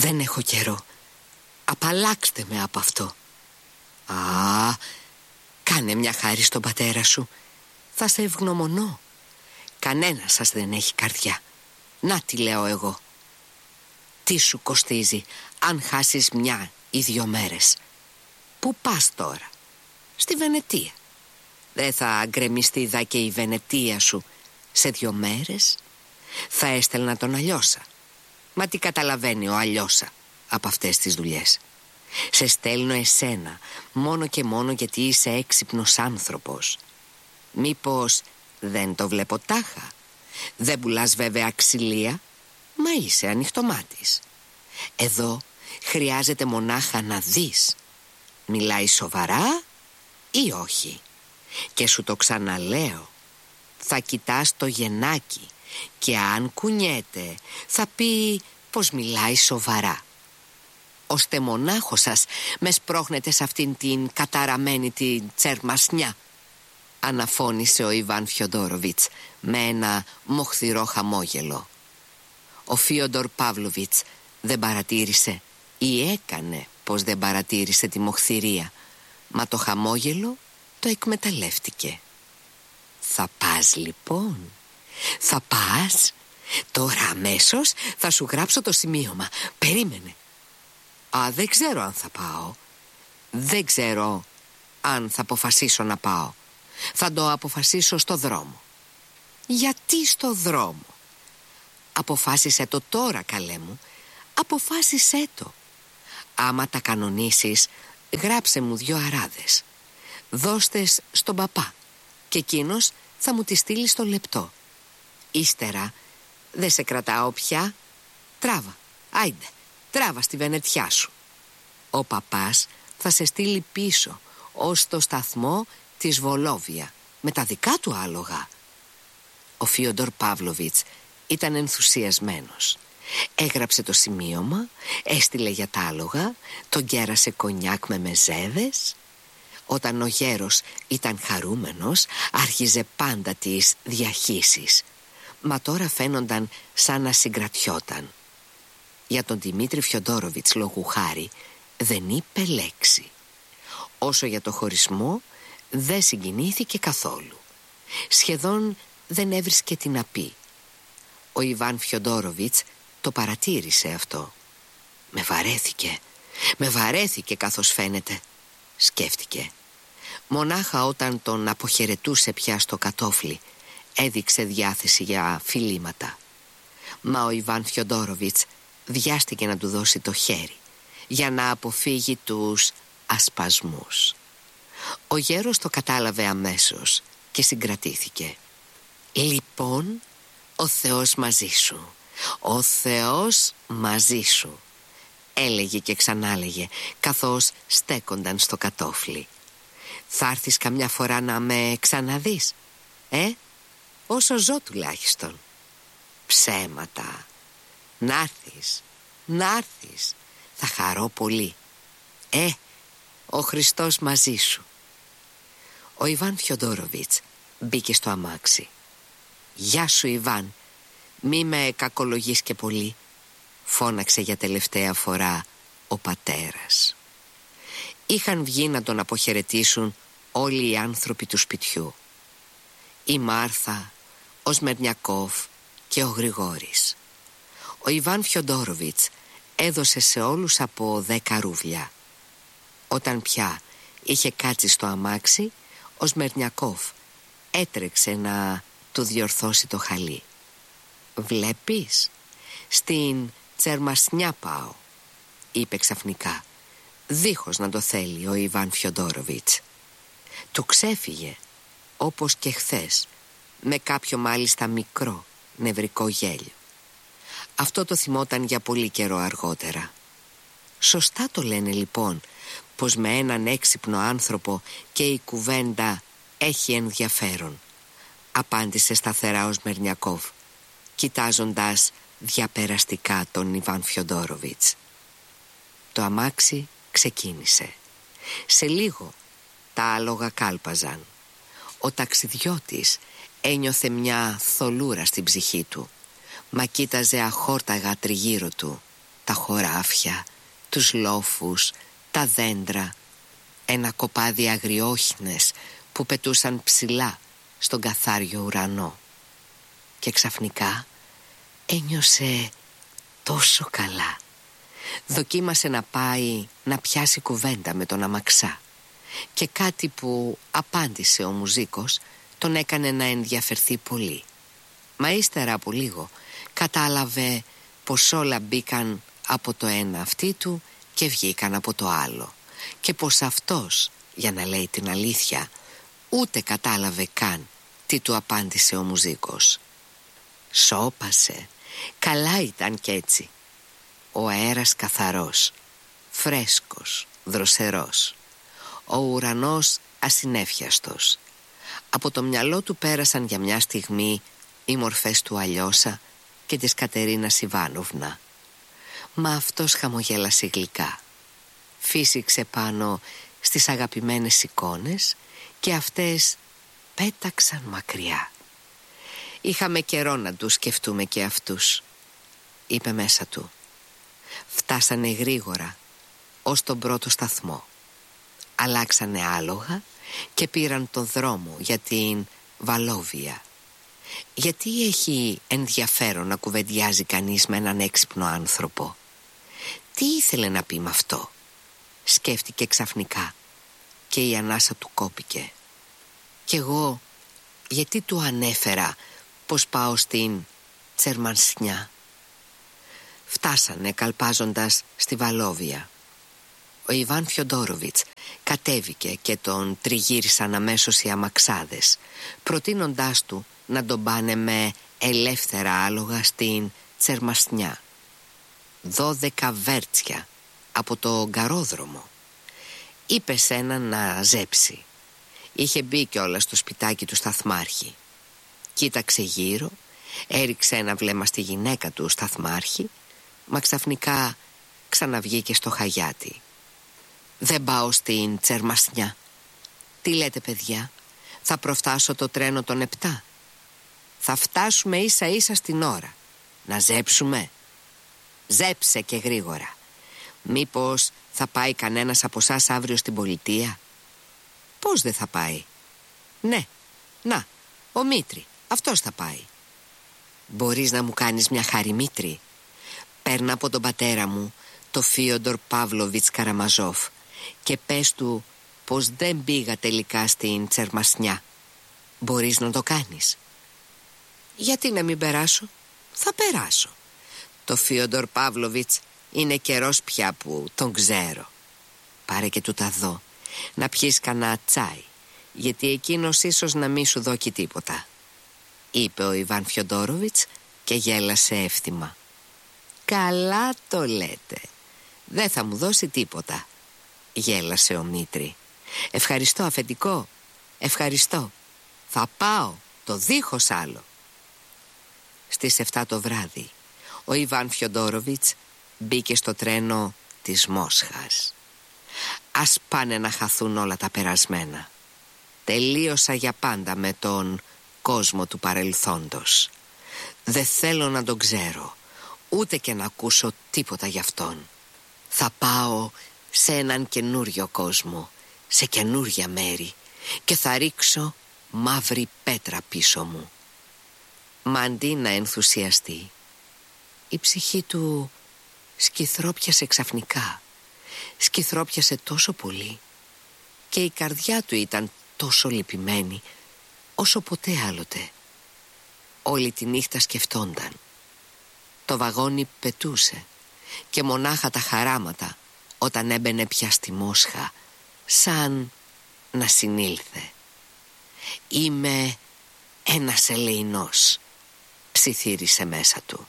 Δεν έχω καιρό. Απαλλάξτε με από αυτό. Κάνε μια χάρη στον πατέρα σου. Θα σε ευγνωμονώ. Κανένας σας δεν έχει καρδιά. Να τι λέω εγώ. Τι σου κοστίζει αν χάσεις μια ή 2 μέρες? Πού πας τώρα? Στη Βενετία. Δεν θα γκρεμιστεί δα και η Βενετία σου σε 2 μέρες? Θα έστελνα τον Αλλιώσα. Μα τι καταλαβαίνει ο Αλλιώσα από αυτές τις δουλειές? Σε στέλνω εσένα μόνο και μόνο γιατί είσαι έξυπνος άνθρωπος. Μήπως δεν το βλέπω τάχα? Δεν πουλάς βέβαια ξυλία, μα είσαι ανοιχτομάτης. Εδώ χρειάζεται μονάχα να δεις. Μιλάει σοβαρά ή όχι? Και σου το ξαναλέω, θα κοιτάς το γενάκι και αν κουνιέται θα πει πως μιλάει σοβαρά. Ώστε μονάχος σας με σπρώχνετε σε αυτήν την καταραμένη την τσερμασνιά, αναφώνησε ο Ιβάν Φιοντόροβιτς με ένα μοχθηρό χαμόγελο. Ο Φίοντορ Παύλοβιτς δεν παρατήρησε ή έκανε πως δεν παρατήρησε τη μοχθηρία, μα το χαμόγελο το εκμεταλλεύτηκε. Θα πας λοιπόν? Θα πας? Τώρα αμέσως θα σου γράψω το σημείωμα. Περίμενε. Δεν ξέρω αν θα πάω. Δεν ξέρω αν θα αποφασίσω να πάω. Θα το αποφασίσω στο δρόμο. Γιατί στο δρόμο? Αποφάσισε το τώρα, καλέ μου. Αποφάσισέ το. Άμα τα κανονίσεις, γράψε μου 2 αράδες. Δώστες στον παπά και εκείνος θα μου τη στείλει στο λεπτό. Ύστερα δεν σε κρατάω πια. Τράβα, άιντε, τράβα στη Βενετιά σου. Ο παπάς θα σε στείλει πίσω ως το σταθμό της Βολόβια με τα δικά του άλογα. Ο Φίοντορ Παύλοβιτς ήταν ενθουσιασμένος. Έγραψε το σημείωμα, έστειλε για τα άλογα, τον κέρασε κονιάκ με μεζέδες. Όταν ο γέρος ήταν χαρούμενος, άρχιζε πάντα τις διαχύσεις. Μα τώρα φαίνονταν σαν να συγκρατιόταν. Για τον Δημήτρη Φιοντόροβιτς λόγου χάρη δεν είπε λέξη. Όσο για το χωρισμό δεν συγκινήθηκε καθόλου. Σχεδόν δεν έβρισκε τι να πει. Ο Ιβάν Φιοντόροβιτς το παρατήρησε αυτό. Με βαρέθηκε καθώς φαίνεται, σκέφτηκε. Μονάχα όταν τον αποχαιρετούσε πια στο κατόφλι έδειξε διάθεση για φιλήματα. Μα ο Ιβάν Φιοντόροβιτς βιάστηκε να του δώσει το χέρι για να αποφύγει τους ασπασμούς. Ο γέρος το κατάλαβε αμέσως και συγκρατήθηκε. Λοιπόν, ο Θεός μαζί σου, ο Θεός μαζί σου, έλεγε και ξανάλεγε καθώς στέκονταν στο κατόφλι. Θα έρθεις καμιά φορά να με ξαναδείς? Όσο ζω τουλάχιστον. Ψέματα. Να έρθεις. Θα χαρώ πολύ. Ο Χριστός μαζί σου. Ο Ιβάν Φιοντόροβιτς μπήκε στο αμάξι. «Γεια σου, Ιβάν, μη με κακολογείς και πολύ», φώναξε για τελευταία φορά ο πατέρας. Είχαν βγει να τον αποχαιρετήσουν όλοι οι άνθρωποι του σπιτιού. Η Μάρθα, ο Σμερνιακόφ και ο Γρηγόρης. Ο Ιβάν Φιοντόροβιτς έδωσε σε όλους από 10 ρούβλια. Όταν πια είχε κάτσει στο αμάξι, ο Σμερνιακόφ έτρεξε να του διορθώσει το χαλί. «Βλέπεις, στην Τσερμασνιά πάω», είπε ξαφνικά, δίχως να το θέλει ο Ιβάν Φιοντόροβιτς. Του ξέφυγε, όπως και χθες, με κάποιο μάλιστα μικρό νευρικό γέλιο. Αυτό το θυμόταν για πολύ καιρό αργότερα. Σωστά το λένε λοιπόν πως με έναν έξυπνο άνθρωπο και η κουβέντα έχει ενδιαφέρον, απάντησε σταθερά ο Σμερνιακόφ, κοιτάζοντας διαπεραστικά τον Ιβάν Φιοντόροβιτς. Το αμάξι ξεκίνησε. Σε λίγο τα άλογα κάλπαζαν. Ο ταξιδιώτης ένιωθε μια θολούρα στην ψυχή του, μα κοίταζε αχόρταγα τριγύρω του. τα χωράφια, τους λόφους, τα δέντρα, ένα κοπάδι αγριόχινες που πετούσαν ψηλά στον καθάριο ουρανό. Και ξαφνικά ένιωσε τόσο καλά. Δοκίμασε να πάει να πιάσει κουβέντα με τον αμαξά και κάτι που απάντησε ο μουζίκος τον έκανε να ενδιαφερθεί πολύ. Μα ύστερα από λίγο κατάλαβε πως όλα μπήκαν από το ένα αυτί του και βγήκαν από το άλλο και πως αυτός, για να λέει την αλήθεια, ούτε κατάλαβε καν τι του απάντησε ο μουζίκος. Σώπασε, καλά ήταν κι έτσι. Ο αέρας καθαρός, φρέσκος, δροσερός. Ο ουρανός ασυνέφιαστος. Από το μυαλό του πέρασαν για μια στιγμή οι μορφές του Αλιώσα και της Κατερίνας Ιβάνοβνα. Μα αυτός χαμογέλασε γλυκά. Φύσηξε πάνω στις αγαπημένες εικόνες και αυτές πέταξαν μακριά. «Είχαμε καιρό να τους σκεφτούμε και αυτούς», είπε μέσα του. Φτάσανε γρήγορα ως τον πρώτο σταθμό. Αλλάξανε άλογα και πήραν τον δρόμο για την Βαλόβια. Γιατί έχει ενδιαφέρον να κουβεντιάζει κανείς με έναν έξυπνο άνθρωπο? Τι ήθελε να πει με αυτό? Σκέφτηκε ξαφνικά και η ανάσα του κόπηκε. Κι εγώ γιατί του ανέφερα πως πάω στην Τσερμανσνιά? Φτάσανε καλπάζοντας στη Βαλόβια. Ο Ιβάν Φιοντόροβιτς κατέβηκε και τον τριγύρισαν αμέσως οι αμαξάδες, προτείνοντάς του να τον πάνε με ελεύθερα άλογα στην Τσερμανσνιά. 12 βέρτσια από το γκαρόδρομο. Είπε σε έναν να ζέψει. Είχε μπει κιόλας στο σπιτάκι του σταθμάρχη. Κοίταξε γύρω, έριξε ένα βλέμμα στη γυναίκα του σταθμάρχη, μα ξαφνικά ξαναβγήκε στο χαγιάτι. «Δεν πάω στην Τσερμανσνιά». «Τι λέτε, παιδιά? Θα προφτάσω το τρένο των 7. Θα φτάσουμε ίσα ίσα στην ώρα. Να ζέψουμε?» «Ζέψε και γρήγορα. Μήπως θα πάει κανένας από εσάς αύριο στην πολιτεία?» «Πώς δεν θα πάει?» «Ναι, να, ο Μήτρη, αυτός θα πάει». «Μπορείς να μου κάνεις μια χάρη, Μήτρη? Παίρνα από τον πατέρα μου, το Φίοντορ Παύλοβιτς Καραμαζόφ, και πες του πως δεν πήγα τελικά στην Τσερμανσνιά. Μπορείς να το κάνεις?» «Γιατί να μην περάσω?» «Θα περάσω. Το Φίοντορ Παύλοβιτς είναι καιρός πια που τον ξέρω. Πάρε και του τα δω, να πιείς κανένα τσάι, γιατί εκείνος ίσως να μη σου δώκει τίποτα», είπε ο Ιβάν Φιοντόροβιτς και γέλασε εύθυμα. «Καλά το λέτε. Δεν θα μου δώσει τίποτα», γέλασε ο Μήτρη. «Ευχαριστώ, αφεντικό. Ευχαριστώ. Θα πάω, το δίχως άλλο». Στις 7 το βράδυ ο Ιβάν Φιοντόροβιτς μπήκε στο τρένο της Μόσχας. Ας πάνε να χαθούν όλα τα περασμένα. Τελείωσα για πάντα με τον κόσμο του παρελθόντος. Δεν θέλω να τον ξέρω, ούτε και να ακούσω τίποτα γι' αυτόν. Θα πάω σε έναν καινούριο κόσμο, σε καινούρια μέρη, και θα ρίξω μαύρη πέτρα πίσω μου. Μα αντί να ενθουσιαστεί, η ψυχή του σκυθρόπιασε ξαφνικά. Σκυθρόπιασε τόσο πολύ και η καρδιά του ήταν τόσο λυπημένη όσο ποτέ άλλοτε. Όλη τη νύχτα σκεφτόνταν. Το βαγόνι πετούσε και μονάχα τα χαράματα όταν έμπαινε πια στη Μόσχα, σαν να συνήλθε. «Είμαι ένας ελεεινός», ψιθύρισε μέσα του.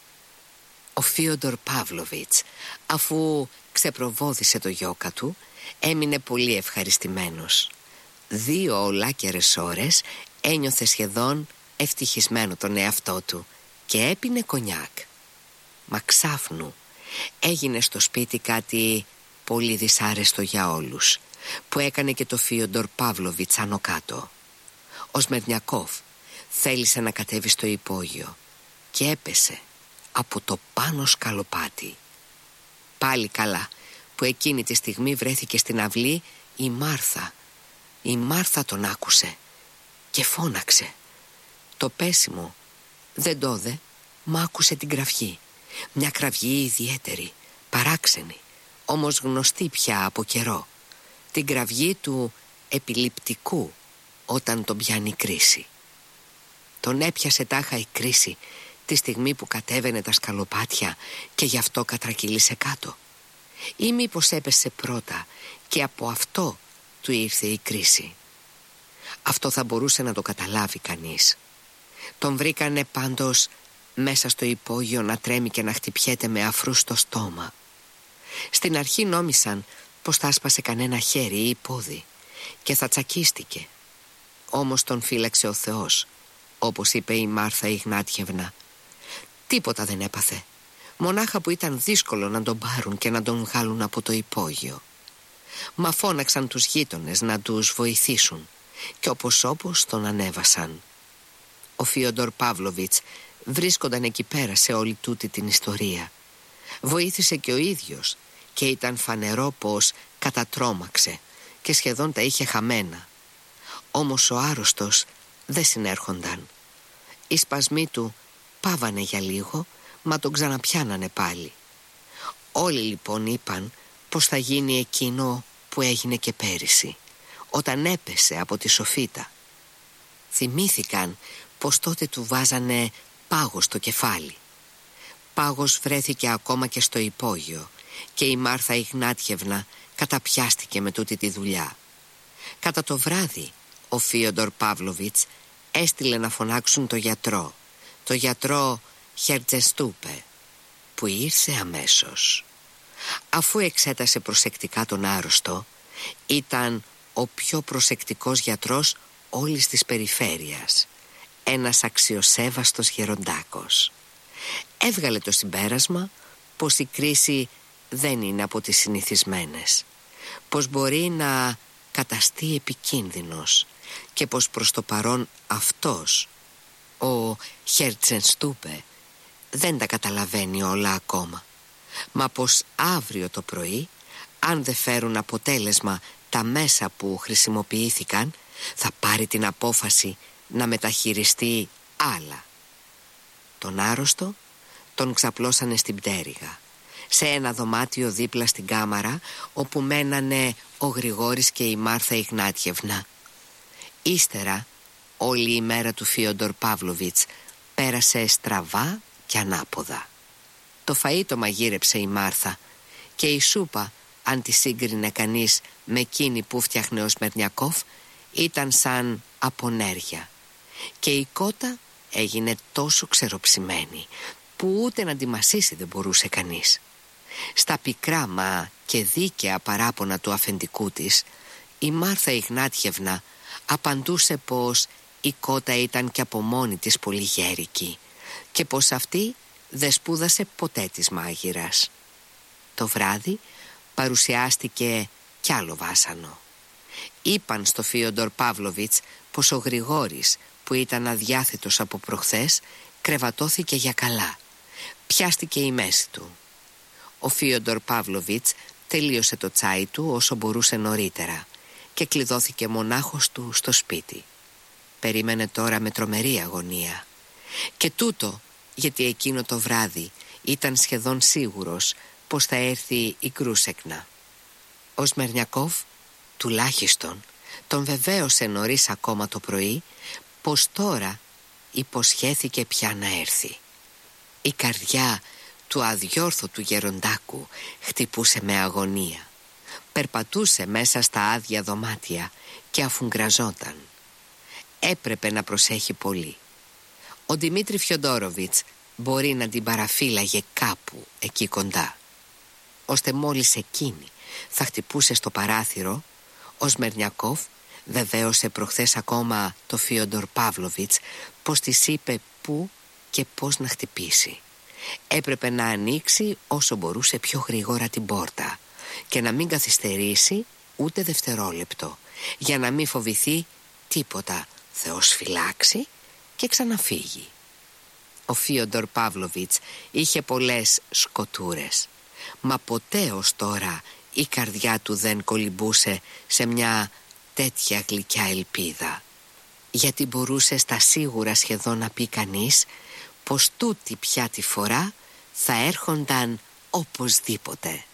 Ο Φίοντορ Παύλοβιτς, αφού ξεπροβόδησε το γιόκα του, έμεινε πολύ ευχαριστημένος. 2 ολάκερες ώρες ένιωθε σχεδόν ευτυχισμένο τον εαυτό του και έπινε κονιάκ. Μα ξάφνου έγινε στο σπίτι κάτι πολύ δυσάρεστο για όλους, που έκανε και το Φίοντορ Παύλοβιτς άνω κάτω. Ο Σμερνιακόφ θέλησε να κατέβει στο υπόγειο και έπεσε από το πάνω σκαλοπάτι. Πάλι καλά που εκείνη τη στιγμή βρέθηκε στην αυλή η Μάρθα. Η Μάρθα τον άκουσε και φώναξε. Το πέσιμο δεν το δε, μα άκουσε την κραυγή. Μια κραυγή ιδιαίτερη, παράξενη, όμως γνωστή πια από καιρό. Την κραυγή του επιληπτικού όταν τον πιάνει η κρίση. Τον έπιασε τάχα η κρίση τη στιγμή που κατέβαινε τα σκαλοπάτια και γι' αυτό κατρακύλησε κάτω. Ή μήπως έπεσε πρώτα και από αυτό του ήρθε η κρίση. Αυτό θα μπορούσε να το καταλάβει κανείς. Τον βρήκανε πάντως μέσα στο υπόγειο να τρέμει και να χτυπιέται με αφρούς στο στόμα. Στην αρχή νόμισαν πως θα άσπασε κανένα χέρι ή πόδι και θα τσακίστηκε. Όμως τον φύλαξε ο Θεός, όπως είπε η Μάρθα Ιγνάτιευνα. Τίποτα δεν έπαθε, μονάχα που ήταν δύσκολο να τον πάρουν και να τον βγάλουν από το υπόγειο. Μα φώναξαν τους γείτονες να τους βοηθήσουν και όπως τον ανέβασαν. Ο Φίοντορ Παύλοβιτς βρίσκονταν εκεί πέρα σε όλη τούτη την ιστορία. Βοήθησε και ο ίδιος και ήταν φανερό πως κατατρόμαξε και σχεδόν τα είχε χαμένα. Όμως ο άρρωστος δεν συνέρχονταν. Οι σπασμοί του πάβανε για λίγο, μα τον ξαναπιάνανε πάλι. Όλοι λοιπόν είπαν πως θα γίνει εκείνο που έγινε και πέρυσι, όταν έπεσε από τη σοφίτα. Θυμήθηκαν πως τότε του βάζανε πάγος στο κεφάλι. Πάγος βρέθηκε ακόμα και στο υπόγειο και η Μάρθα Ιγνάτιευνα καταπιάστηκε με τούτη τη δουλειά. Κατά το βράδυ ο Φίοντορ Παύλοβιτς έστειλε να φωνάξουν το γιατρό Χερτζεστούπε, που ήρθε αμέσως. Αφού εξέτασε προσεκτικά τον άρρωστο, ήταν ο πιο προσεκτικός γιατρός όλης της περιφέρειας, ένας αξιοσέβαστος γεροντάκος. Έβγαλε το συμπέρασμα πως η κρίση δεν είναι από τις συνηθισμένες, πως μπορεί να καταστεί επικίνδυνος και πως προς το παρόν αυτός, ο Χερτζεστούπε, δεν τα καταλαβαίνει όλα ακόμα, μα πως αύριο το πρωί, αν δεν φέρουν αποτέλεσμα τα μέσα που χρησιμοποιήθηκαν, θα πάρει την απόφαση να μεταχειριστεί άλλα. Τον άρρωστο τον ξαπλώσανε στην πτέρυγα, σε ένα δωμάτιο δίπλα στην κάμαρα όπου μένανε ο Γρηγόρης και η Μάρθα Ιγνάτιευνα. Ύστερα όλη η μέρα του Φίοντορ Παύλοβιτς πέρασε στραβά και ανάποδα. Το φαΐ το μαγείρεψε η Μάρθα και η σούπα, αν τη σύγκρινε κανείς με εκείνη που φτιάχνε ο Σμερνιακόφ, ήταν σαν απονέρια. Και η κότα έγινε τόσο ξεροψημένη που ούτε να τη μασίσει δεν μπορούσε κανείς. Στα πικρά μα και δίκαια παράπονα του αφεντικού της, η Μάρθα Ιγνάτιευνα απαντούσε πως η κότα ήταν και από μόνη της πολύ γέρικη και πως αυτή δεν σπούδασε ποτέ της μάγειρας. Το βράδυ παρουσιάστηκε κι άλλο βάσανο. Είπαν στο Φίοντορ Παύλοβιτς πως ο Γρηγόρης, που ήταν αδιάθετος από προχθές, κρεβατώθηκε για καλά. Πιάστηκε η μέση του. Ο Φίοντορ Παύλοβιτς τελείωσε το τσάι του όσο μπορούσε νωρίτερα και κλειδώθηκε μονάχος του στο σπίτι. Περίμενε τώρα με τρομερή αγωνία. Και τούτο γιατί εκείνο το βράδυ ήταν σχεδόν σίγουρος πως θα έρθει η Κρούσεκνα. Ο Σμερνιακόφ τουλάχιστον τον βεβαίωσε νωρίς ακόμα το πρωί πως τώρα υποσχέθηκε πια να έρθει. Η καρδιά του αδιόρθωτου γεροντάκου χτυπούσε με αγωνία. Περπατούσε μέσα στα άδεια δωμάτια και αφουγκραζόταν. Έπρεπε να προσέχει πολύ. Ο Δημήτρη Φιοντόροβιτς μπορεί να την παραφύλαγε κάπου εκεί κοντά, ώστε μόλις εκείνη θα χτυπούσε στο παράθυρο, ο Σμερνιακόφ βεβαίωσε προχθές ακόμα το Φίοντορ Παύλοβιτς πως της είπε πού και πώς να χτυπήσει. Έπρεπε να ανοίξει όσο μπορούσε πιο γρήγορα την πόρτα και να μην καθυστερήσει ούτε δευτερόλεπτο, για να μην φοβηθεί τίποτα, Θεός φυλάξει, και ξαναφύγει. Ο Φίοντορ Παύλοβιτς είχε πολλές σκοτούρες. Μα ποτέ ως τώρα η καρδιά του δεν κολυμπούσε σε μια τέτοια γλυκιά ελπίδα. Γιατί μπορούσε στα σίγουρα σχεδόν να πει κανείς πως τούτη πια τη φορά θα έρχονταν οπωσδήποτε.